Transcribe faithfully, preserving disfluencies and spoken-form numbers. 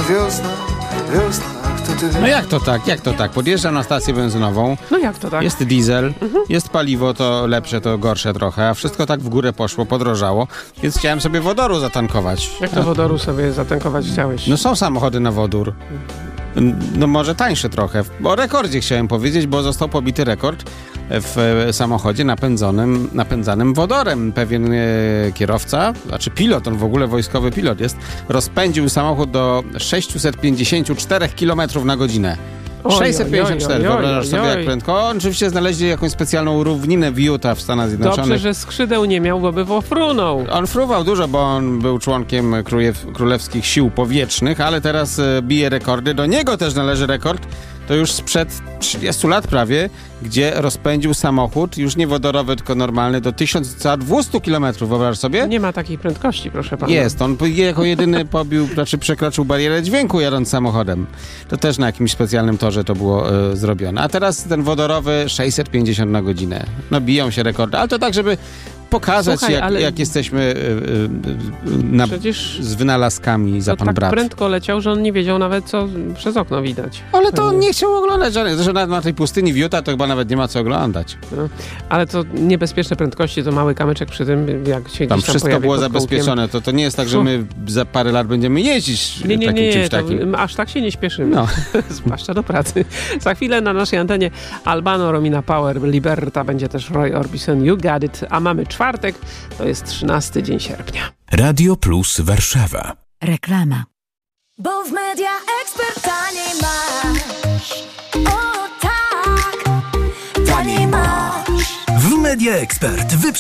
wiosna, wiosna, to ty. No jak to tak, jak to tak? Podjeżdżam na stację benzynową. No jak to tak? Jest diesel, mhm. jest paliwo, to lepsze, to gorsze trochę, a wszystko tak w górę poszło, podrożało, więc chciałem sobie wodoru zatankować. Jak to wodoru sobie zatankować chciałeś? No są samochody na wodór. No może tańsze trochę. O rekordzie chciałem powiedzieć, bo został pobity rekord w samochodzie napędzonym, napędzanym wodorem. Pewien e, kierowca, znaczy pilot, on w ogóle wojskowy pilot jest, rozpędził samochód do sześćset pięćdziesiąt cztery kilometrów na godzinę. sześćset pięćdziesiąt cztery, wyobrażasz sobie jak prędko. On oczywiście znaleźli jakąś specjalną równinę w Utah w Stanach Zjednoczonych. Dobrze, że skrzydeł nie miał, bo by frunął. On fruwał dużo, bo on był członkiem królew, królewskich sił powietrznych, ale teraz e, bije rekordy. Do niego też należy rekord. To już sprzed trzydziestu lat prawie, gdzie rozpędził samochód, już nie wodorowy, tylko normalny, do tysiąc dwieście kilometrów, wyobraź sobie? Nie ma takiej prędkości, proszę pana. Jest, on jako jedyny pobił, znaczy przekroczył barierę dźwięku jadąc samochodem. To też na jakimś specjalnym torze to było e, zrobione. A teraz ten wodorowy sześćset pięćdziesiąt na godzinę. No biją się rekordy, ale to tak, żeby pokazać, Słuchaj, jak, ale... jak jesteśmy y, y, na, Przecież z wynalazkami za to pan tak brat. prędko leciał, że on nie wiedział nawet, co przez okno widać. Ale to on nie chciał oglądać żadnych. Zresztą na, na tej pustyni w Utah to chyba nawet nie ma co oglądać. No, ale to niebezpieczne prędkości, to mały kamyczek przy tym, jak się Tam gdzieś tam wszystko pojawi było pod zabezpieczone. kołkiem. To, to nie jest tak, że my za parę lat będziemy jeździć Nie, nie, takim nie, czymś nie to takim. aż tak się nie śpieszymy. No. Zwłaszcza do pracy. Za chwilę na naszej antenie Albano, Romina Power, Liberta, będzie też Roy Orbison, You Got It, a mamy czwartek, to jest trzynasty dzień sierpnia. Radio Plus Warszawa. Reklama. Bo w Media Expert taniej masz. O tak, taniej masz. W Media Expert